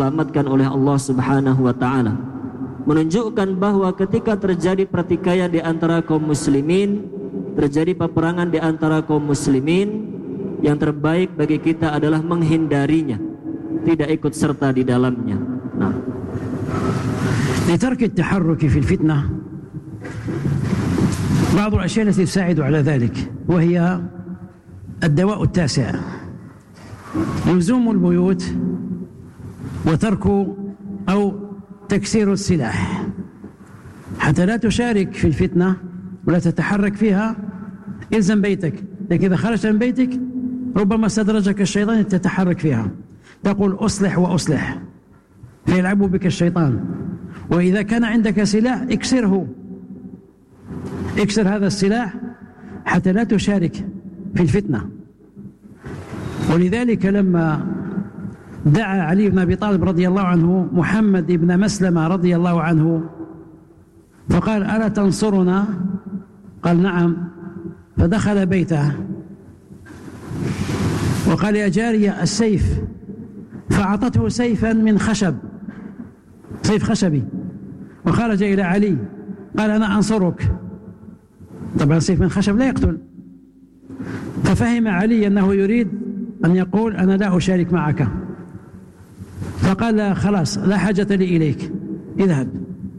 diselamatkan oleh Allah Subhanahu wa taala. Menunjukkan bahwa ketika terjadi pertikaian di antara kaum muslimin, terjadi peperangan di antara kaum muslimin, yang terbaik bagi kita adalah menghindarinya, tidak ikut serta di dalamnya. Nah, لترك التحرك في الفتنة بعض الأشياء التي تساعد على ذلك، وهي الدواء التاسع: لزوم البيوت وترك أو تكسير السلاح، حتى لا تشارك في الفتنة ولا تتحرك فيها. إلزم بيتك، لكن إذا خرجت من بيتك ربما استدرجك الشيطان تتحرك فيها، تقول أصلح وأصلح فيلعب بك الشيطان. وإذا كان عندك سلاح اكسره، اكسر هذا السلاح حتى لا تشارك في الفتنة. ولذلك لما دعا علي بن أبي طالب رضي الله عنه محمد بن مسلمة رضي الله عنه فقال: ألا تنصرنا؟ قال: نعم. فدخل بيته وقال: يا جارية السيف، فأعطته سيفا من خشب، سيف خشبي، وخرج إلى علي قال: أنا أنصرك. طبعا سيف من خشب لا يقتل، ففهم علي أنه يريد أن يقول: أنا لا أشارك معك، فقال: لا خلاص، لا حاجة لي إليك، اذهب.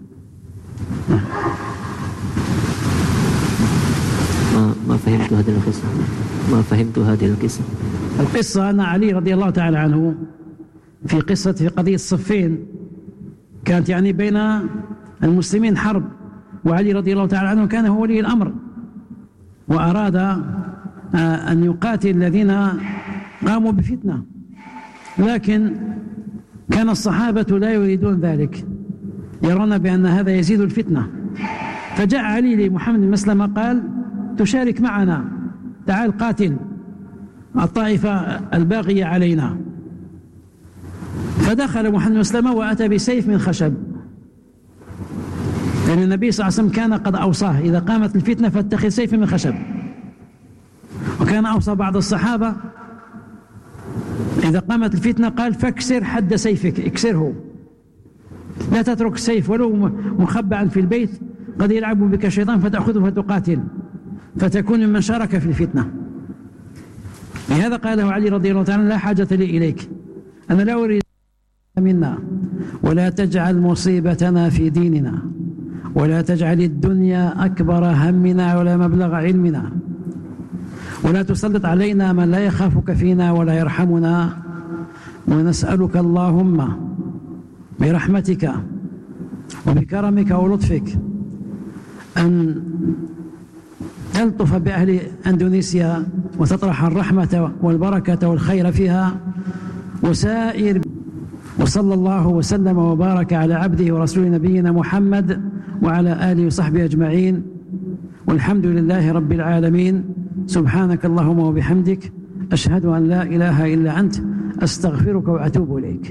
ما فهمت هذه القصة. ما فهمت هذه القصة. القصة أن علي رضي الله تعالى عنه في قضية صفين، كانت يعني بين المسلمين حرب، وعلي رضي الله تعالى عنه كان هو ولي الأمر، وأراد أن يقاتل الذين قاموا بفتنة، لكن كان الصحابة لا يريدون ذلك، يرون بأن هذا يزيد الفتنة. فجاء علي لمحمد بن مسلمة قال: تشارك معنا، تعال قاتل الطائفة الباغية علينا. فدخل محمد بن مسلمة وأتى بسيف من خشب، لأن النبي صلى الله عليه وسلم كان قد أوصاه: إذا قامت الفتنة فاتخذ سيف من خشب. وكان أوصى بعض الصحابة إذا قامت الفتنة قال: فاكسر حد سيفك، اكسره، لا تترك السيف ولو مخبعا في البيت، قد يلعب بك الشيطان فتأخذه فتقاتل، فتكون ممن شارك في الفتنة. لهذا قال له علي رضي الله تعالى: لا حاجة لي إليك، أنا لا أريد منا، ولا تجعل مصيبتنا في ديننا، ولا تجعل الدنيا أكبر همنا ولا مبلغ علمنا، ولا تسلط علينا من لا يخافك فينا ولا يرحمنا، ونسألك اللهم برحمتك وبكرمك ولطفك أن تلطف بأهل أندونيسيا وتطرح الرحمة والبركة والخير فيها وسائر. وصلى الله وسلم وبارك على عبده ورسول نبينا محمد وعلى آله وصحبه أجمعين، والحمد لله رب العالمين. سبحانك اللهم وبحمدك، أشهد أن لا إله إلا أنت، أستغفرك وأتوب إليك.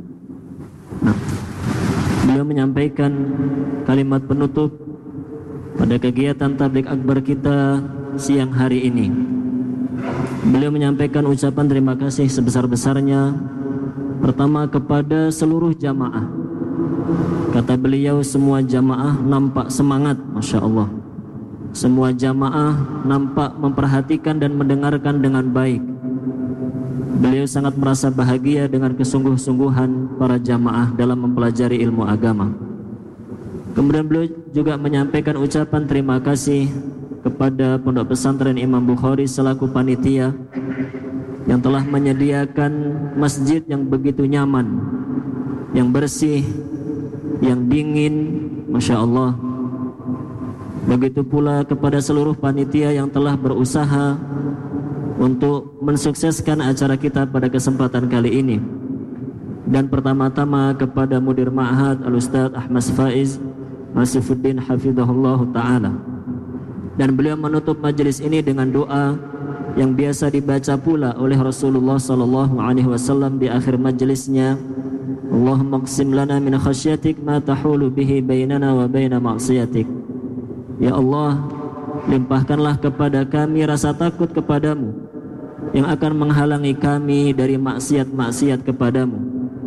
Beliau menyampaikan kalimat penutup pada kegiatan tabligh akbar kita siang hari ini. Beliau menyampaikan ucapan terima kasih sebesar-besarnya, pertama kepada seluruh jamaah. Kata beliau, semua jamaah nampak semangat, Masya Allah. Semua jamaah nampak memperhatikan dan mendengarkan dengan baik. Beliau sangat merasa bahagia dengan kesungguh-sungguhan para jamaah dalam mempelajari ilmu agama. Kemudian beliau juga menyampaikan ucapan terima kasih kepada Pondok Pesantren Imam Bukhari selaku panitia yang telah menyediakan masjid yang begitu nyaman, yang bersih, yang dingin, Masya Allah. Begitu pula kepada seluruh panitia yang telah berusaha untuk mensukseskan acara kita pada kesempatan kali ini. Dan pertama-tama kepada Mudir Ma'had Al-Ustadz Ahmad Faiz Masifuddin Hafidhahullah Ta'ala. Dan beliau menutup majelis ini dengan doa yang biasa dibaca pula oleh Rasulullah SAW di akhir majelisnya: Allahumma qsim lana min khasyatik ma tahulu bihi bainana wa baina ma'siyatik. Ya Allah, limpahkanlah kepada kami rasa takut kepadamu yang akan menghalangi kami dari maksiat-maksiat kepadamu.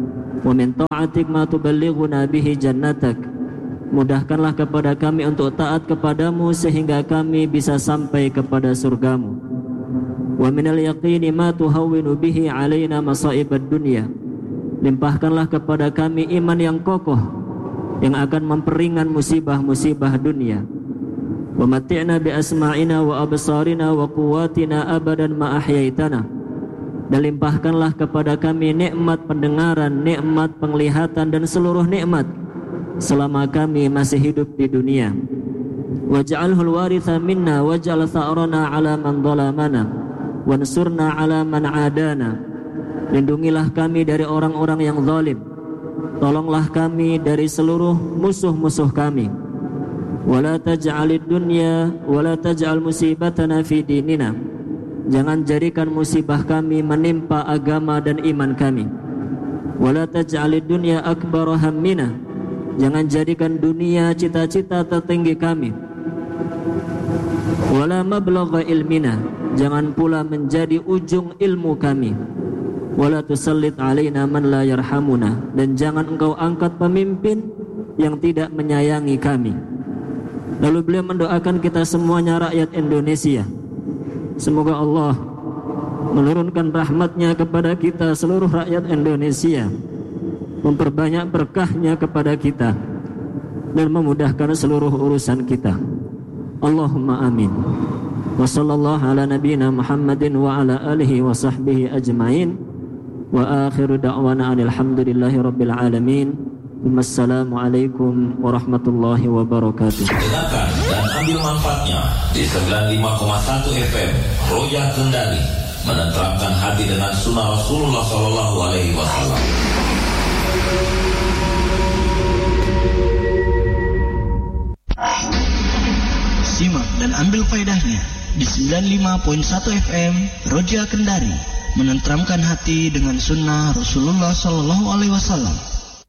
wa min ta'atik ma tuballighuna bihi jannatak. Mudahkanlah kepada kami untuk taat kepadamu sehingga kami bisa sampai kepada surgamu. Wa minal yaqini ma tuhawwinu bihi alaina masa'ibad dunya. Limpahkanlah kepada kami iman yang kokoh yang akan memperingan musibah-musibah dunia. Wa mati'na bi asma'ina wa absarina wa quwwatina abadan ma ahyaitana. Dan limpahkanlah kepada kami nikmat pendengaran, nikmat penglihatan dan seluruh nikmat selama kami masih hidup di dunia. Waj'alhul waritha minna waj'al tha'rana 'ala man dhalamana wansurna 'ala man 'adana. Lindungilah kami dari orang-orang yang zalim. Tolonglah kami dari seluruh musuh-musuh kami. Wala taj'alid dunya wala taj'al musibatana fi dinina. Jangan jadikan musibah kami menimpa agama dan iman kami. Wala taj'alid dunya akbar hammina. Jangan jadikan dunia cita-cita tertinggi kami. Wala mablagha ilmina. Jangan pula menjadi ujung ilmu kami. Wala tusallit alaina man la yarhamuna. Dan jangan engkau angkat pemimpin yang tidak menyayangi kami. Lalu beliau mendoakan kita semuanya rakyat Indonesia. Semoga Allah menurunkan rahmatnya kepada kita seluruh rakyat Indonesia, memperbanyak berkahnya kepada kita dan memudahkan seluruh urusan kita. Allahumma amin. Wa sallallahu ala nabiyyina Muhammadin wa ala alihi wa sahbihi ajmain. Wa akhiru da'wana alhamdulillahi rabbil alamin. Wassalamualaikum warahmatullahi wabarakatuh. Dengarkan dan ambil manfaatnya di 95,1 FM Roja Kendari, menenteramkan hati dengan sunnah Rasulullah SAW. Simak dan ambil faedahnya di 95.1 FM Roja Kendari, menenteramkan hati dengan sunnah Rasulullah SAW.